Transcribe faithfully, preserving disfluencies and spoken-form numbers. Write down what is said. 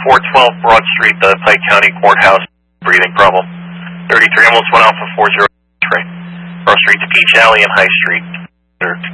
four twelve Broad Street, the Pike County Courthouse, breathing problem. thirty-three, almost went off of four zero three. Cross Street to Peach Alley and High Street.